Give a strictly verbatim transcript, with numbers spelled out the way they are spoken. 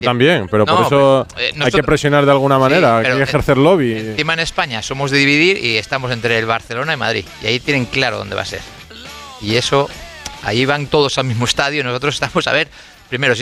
También, pero no, por eso pero, eh, hay nosotros, que presionar de alguna manera, sí, hay que ejercer lobby. Encima en España somos de dividir y estamos entre el Barcelona y Madrid. Y ahí tienen claro dónde va a ser. Y eso, ahí van todos al mismo estadio y nosotros estamos a ver, primero, si